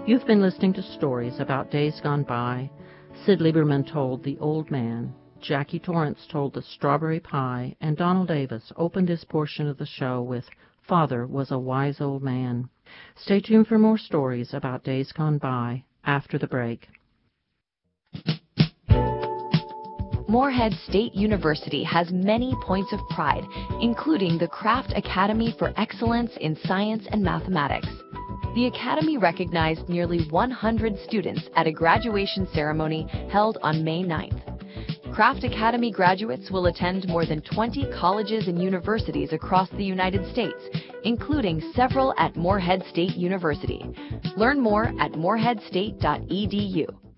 You've been listening to stories about days gone by. Sid Lieberman told The Old Man, Jackie Torrance told The Strawberry Pie, and Donald Davis opened his portion of the show with Father Was a Wise Old Man. Stay tuned for more stories about days gone by after the break. Morehead State University has many points of pride, including the Kraft Academy for Excellence in Science and Mathematics. The Academy recognized nearly 100 students at a graduation ceremony held on May 9th. Kraft Academy graduates will attend more than 20 colleges and universities across the United States, including several at Morehead State University. Learn more at moreheadstate.edu.